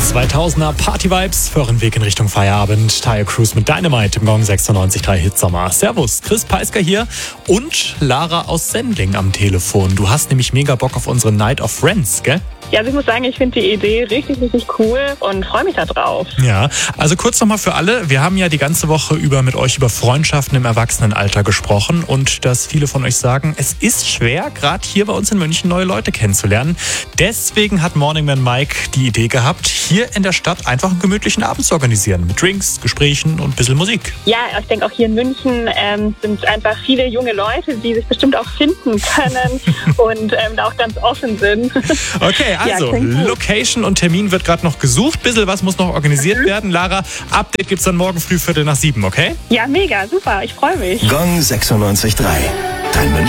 2000er Party-Vibes für euren Weg in Richtung Feierabend. Tire Cruise mit Dynamite im Gong 96.3 Hitsommer. Servus, Chris Peisker hier und Lara aus Sendling am Telefon. Du hast nämlich mega Bock auf unsere Night of Friends, gell? Ja, also ich muss sagen, ich finde die Idee richtig, richtig cool und freue mich da drauf. Ja, also kurz nochmal für alle. Wir haben ja die ganze Woche mit euch über Freundschaften im Erwachsenenalter gesprochen und dass viele von euch sagen, es ist schwer, gerade hier bei uns in München neue Leute kennenzulernen. Deswegen hat Morning Man Mike die Idee gehabt, hier in der Stadt einfach einen gemütlichen Abend zu organisieren. Mit Drinks, Gesprächen und ein bisschen Musik. Ja, ich denke auch hier in München sind einfach viele junge Leute, die sich bestimmt auch finden können und da auch ganz offen sind. Okay, also ja, Location und Termin wird gerade noch gesucht. Bisschen was muss noch organisiert werden. Lara, Update gibt's dann morgen früh 6:45, okay? Ja, mega, super, ich freue mich. Gong 96.3, dein München.